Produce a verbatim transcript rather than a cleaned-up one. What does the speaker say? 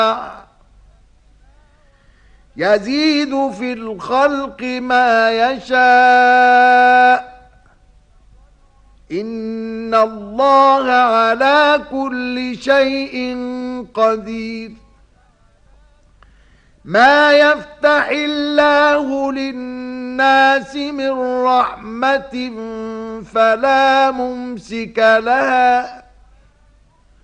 يزيد في الخلق ما يشاء إن الله على كل شيء قدير. ما يفتح الله للناس من رحمة فلا ممسك لها